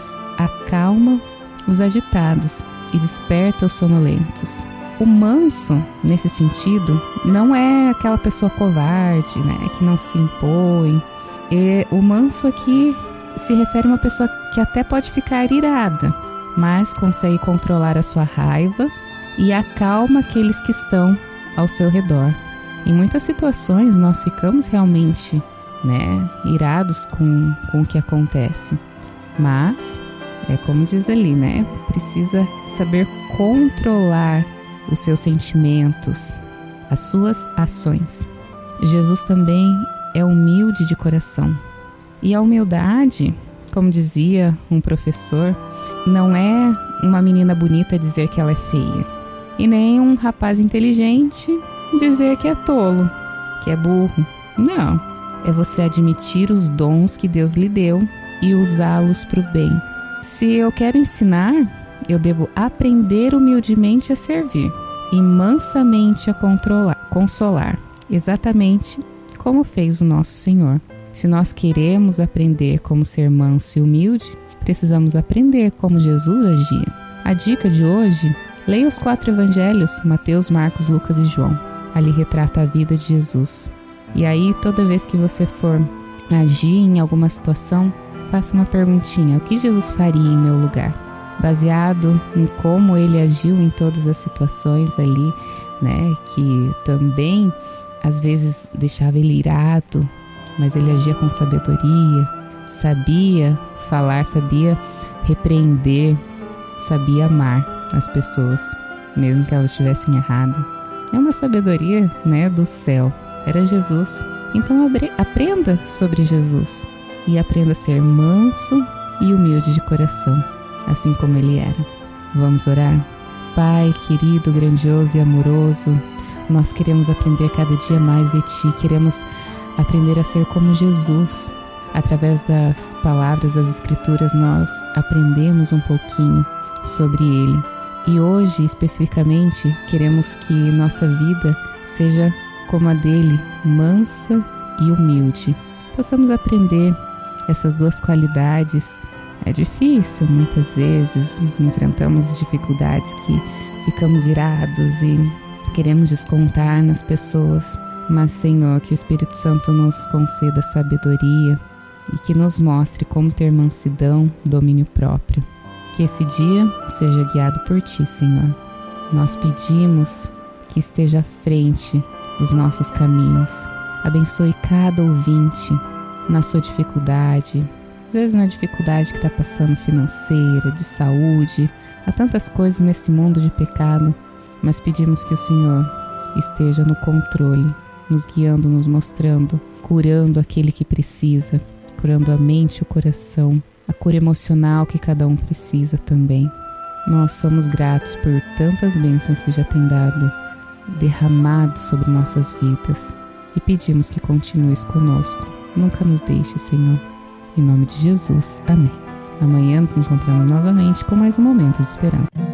Deus acalma os agitados e desperta os sonolentos. O manso, nesse sentido, não é aquela pessoa covarde, né, que não se impõe. O manso aqui se refere a uma pessoa que até pode ficar irada, mas consegue controlar a sua raiva e acalma aqueles que estão ao seu redor. Em muitas situações nós ficamos realmente, né, irados com o que acontece, mas é como diz ali, né, precisa saber controlar os seus sentimentos, as suas ações. Jesus também é humilde de coração. E a humildade, como dizia um professor, não é uma menina bonita dizer que ela é feia, e nem um rapaz inteligente dizer que é tolo, que é burro. Não, é você admitir os dons que Deus lhe deu e usá-los para o bem. Se eu quero ensinar, eu devo aprender humildemente a servir e mansamente a consolar, exatamente como fez o nosso Senhor. Se nós queremos aprender como ser manso e humilde, precisamos aprender como Jesus agia. A dica de hoje: leia os 4 evangelhos, Mateus, Marcos, Lucas e João. Ali retrata a vida de Jesus. E aí, toda vez que você for agir em alguma situação, faça uma perguntinha: o que Jesus faria em meu lugar? Baseado em como ele agiu em todas as situações ali, né, que também às vezes deixava ele irado, mas ele agia com sabedoria, sabia falar, sabia repreender, sabia amar as pessoas, mesmo que elas estivessem erradas. É uma sabedoria, né, do céu. Era Jesus. Então aprenda sobre Jesus e aprenda a ser manso e humilde de coração, assim como ele era. Vamos orar? Pai querido, grandioso e amoroso, nós queremos aprender cada dia mais de Ti, queremos aprender a ser como Jesus. Através das palavras das Escrituras nós aprendemos um pouquinho sobre Ele. E hoje, especificamente, queremos que nossa vida seja como a dele, mansa e humilde. Possamos aprender essas 2 qualidades. É difícil, muitas vezes, enfrentamos dificuldades que ficamos irados e queremos descontar nas pessoas. Mas, Senhor, que o Espírito Santo nos conceda sabedoria e que nos mostre como ter mansidão, domínio próprio. Que esse dia seja guiado por Ti, Senhor. Nós pedimos que esteja à frente dos nossos caminhos. Abençoe cada ouvinte na sua dificuldade, às vezes na dificuldade que está passando financeira, de saúde. Há tantas coisas nesse mundo de pecado, mas pedimos que o Senhor esteja no controle, nos guiando, nos mostrando, curando aquele que precisa, curando a mente e o coração, a cura emocional que cada um precisa também. Nós somos gratos por tantas bênçãos que já tem derramado sobre nossas vidas e pedimos que continues conosco. Nunca nos deixe, Senhor. Em nome de Jesus, amém. Amanhã nos encontramos novamente com mais um Momento de Esperança.